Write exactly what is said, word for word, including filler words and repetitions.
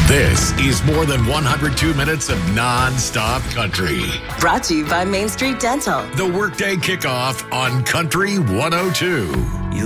This is more than one hundred two minutes of non-stop country. Brought to you by Main Street Dental. The Workday Kickoff on Country one oh two.